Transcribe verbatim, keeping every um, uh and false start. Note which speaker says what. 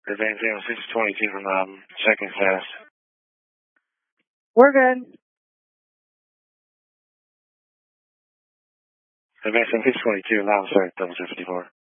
Speaker 1: Advancing on six twenty-two from um, second class.
Speaker 2: We're good.
Speaker 1: Advancing six twenty-two, now start double two fifty-four.